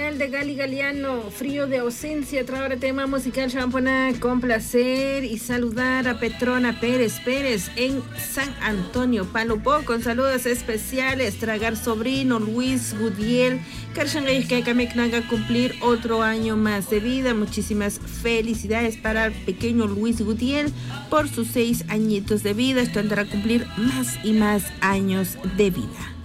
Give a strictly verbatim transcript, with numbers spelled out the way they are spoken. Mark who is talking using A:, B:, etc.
A: musical de Gali Galiano, Frío de Ausencia, trae tema musical champona con placer y saludar a Petrona Pérez Pérez en San Antonio, Palopó, con saludos especiales, tragar sobrino Luis Gudiel, Karshangay que haga cumplir otro año más de vida. Muchísimas felicidades para el pequeño Luis Gudiel por sus seis añitos de vida. Esto andará a cumplir más y más años de vida.